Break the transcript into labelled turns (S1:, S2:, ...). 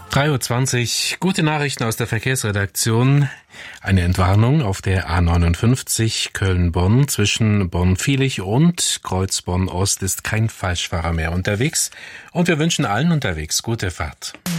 S1: 3:20 Uhr. Gute Nachrichten aus der Verkehrsredaktion. Eine Entwarnung auf der A59 Köln-Bonn. Zwischen Bonn-Viehlich und Kreuz Bonn-Ost ist kein Falschfahrer mehr unterwegs. Und wir wünschen allen unterwegs gute Fahrt.